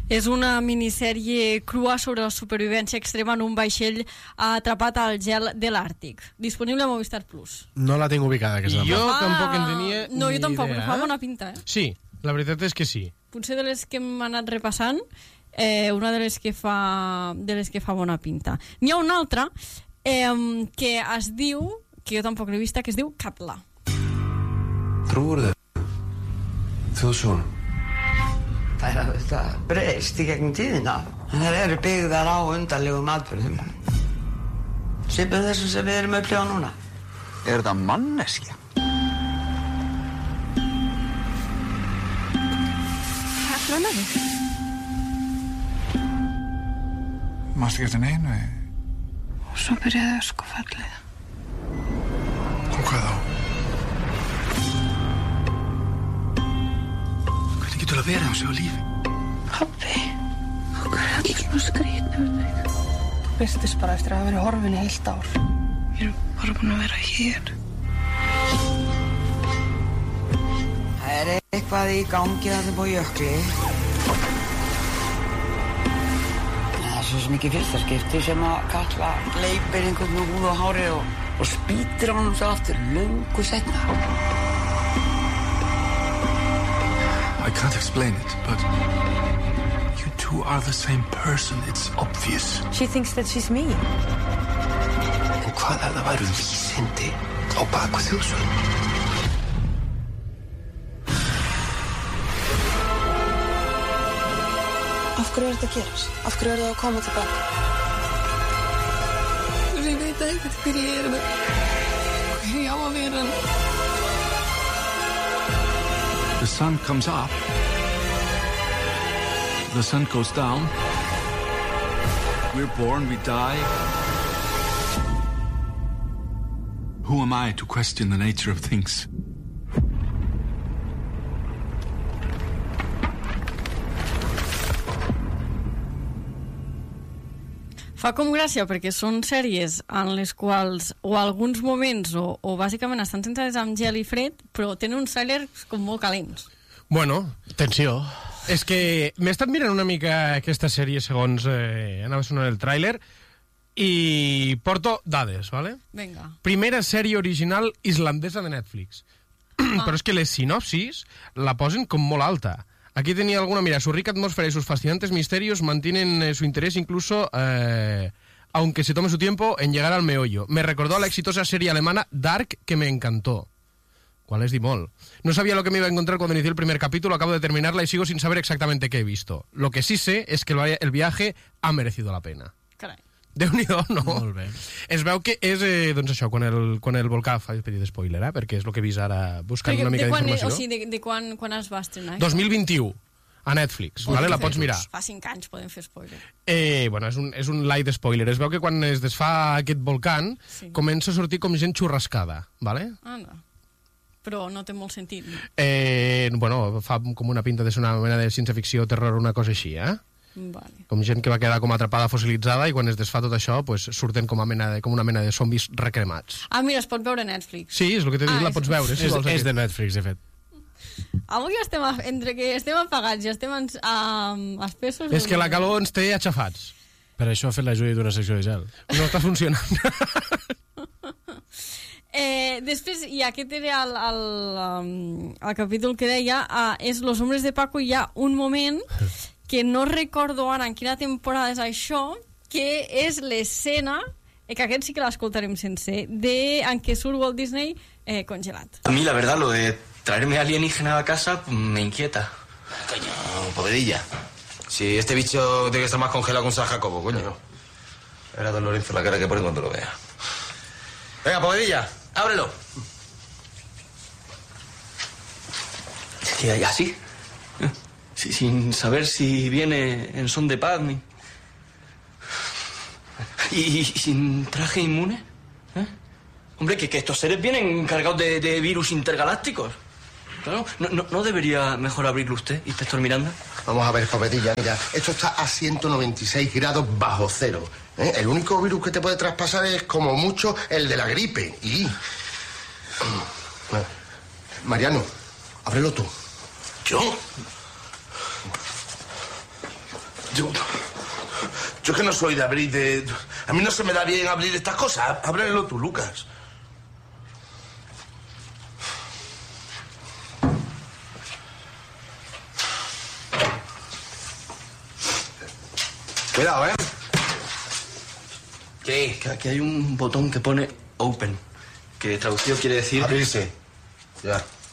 És una minissèrie crua sobre la supervivència extrema en un vaixell atrapat al gel de l'Àrtic. Disponible a Movistar Plus. No la tinc ubicada, aquesta. Jo tampoc en tenia no, jo tampoc, idea. però fa bona pinta, Sí, la veritat és que sí. Potser de les que hem anat repassant, una de les que fa bona pinta. N'hi ha una altra que es diu, que jo tampoc l'he vista, que es diu Katla. Tror du Þjóðsson? Það er breyst í gegnum tíðina. Það eru byggðar á undarlegum atburðum. Svipað þessum sem við erum að upplifa núna. Er þetta manneskja? Hvað er með þig? Mástu ekki eftir neinu? Og svo byrjaði öskufallið. Og hvað þá? Hvernig getur það verið á sig á lífi? Pabbi, okkur er allir svona skrýtnum þig. Þú birtist bara eftir að hafa verið horfin í heilt ár. Ég er bara búin að vera hér. Það er eitthvað í gangi að þið búið jökli. Það er svo sem ekki fyrsta skipti sem að Katla leipir einhvern með húð og hári og spýtir á hann svo aftur löngu seinna. I can't explain it, but you two are the same person. It's obvious. She thinks that she's me. En hvað ef það væru vísindi á baku Þjóðsson? Af hverju er þetta að gerast? Af hverju er það að koma tilbaka? Ég veit ekkert hver ég er með. Hver ég á að vera. The sun comes up. The sun goes down. We're born, we die. Who am I to question the nature of things? Fa com gràcia perquè són sèries en les quals o alguns moments o bàsicament estan centrades amb gel i fred, però tenen uns trailers com molt calents. Bueno, Tensió. és que m'he estat mirant una mica aquesta sèrie segons anava sonant el tràiler i porto dades, ¿vale? Vinga. Primera sèrie original islandesa de Netflix. Però és que les sinopsis la posen com molt alta. Aquí tenía alguna, mira, su rica atmósfera y sus fascinantes misterios mantienen su interés incluso, aunque se tome su tiempo, en llegar al meollo. Me recordó a la exitosa serie alemana Dark, que me encantó. ¿Cuál es Dimol? No sabía lo que me iba a encontrar cuando inicié el primer capítulo, acabo de terminarla y sigo sin saber exactamente qué he visto. Lo que sí sé es que el viaje ha merecido la pena. Carai. Déu-n'hi-do, no? Molt bé. Es veu que és, doncs això, quan el volcà, faig petit spoiler, perquè és el que he vist ara buscant una mica d'informació. O sigui, de quan es va estrenar? 2021, a Netflix, vale? La pots mirar. Fa 5 anys podem fer spoiler. Bueno, és un light spoiler. Es veu que quan es desfà aquest volcán, comença a sortir com gent xurrascada, vale? Anda. Però no té molt sentit. Bueno, fa com una pinta de ser una mena de ciència-ficció, terror, una cosa així, Vale. Com gent que va quedar com atrapada, fossilitzada, i quan es desfà tot això, pues, surten com una mena de zombis recremats. Ah, mira, es pot veure a Netflix. Sí, és el que t'he dit, la pots veure. Si vols, És de Netflix, de fet. Avui estem, entre que estem apagats i estem espessos... És que la calor ens té aixafats. Per això ha fet la Judi d'una secció de gel. No està funcionant. Després, i aquest era el capítol que deia, és Los Hombres de Paco, i hi ha un moment que no recordo ara en quina temporada és això, que és l'escena, que aquest sí que l'escoltarem sencer, en què surt Walt Disney congelat. A mí, la verdad, lo de traerme alienígena a casa me inquieta. Coño, Povedilla. Si este bicho tiene que estar más congelado con San Jacobo, coño. Verá don Lorenzo la cara que pone cuando lo vea. Venga, Povedilla, ábrelo. Y así, sin saber si viene en son de paz ni... ¿Y sin traje inmune? Hombre, que estos seres vienen cargados de virus intergalácticos. Claro, ¿no debería mejor abrirlo usted, inspector Miranda? Vamos a ver, Povedilla, mira, esto está a 196 grados bajo cero. El único virus que te puede traspasar es, como mucho, el de la gripe. Y... Mariano, ábrelo tú. ¿Yo? Yo es que no soy de abrir A mí no se me da bien abrir estas cosas. Ábrelo tú, Lucas. Cuidado, ¿eh? ¿Qué? Que aquí hay un botón que pone Open, que traducido quiere decir... Abrirse. Ya.